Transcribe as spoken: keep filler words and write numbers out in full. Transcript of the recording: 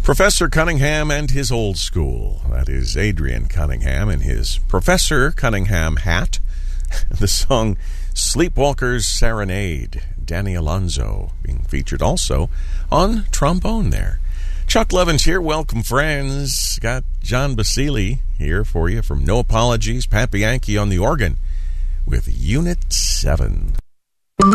Professor Cunningham and his old school. That is Adrian Cunningham in his Professor Cunningham hat. The song Sleepwalker's Serenade. Danny Alonso being featured also on trombone there. Chuck Levins here. Welcome, friends. Got John Basili here for you from No Apologies. Pat Bianchi on the organ with Unit seven.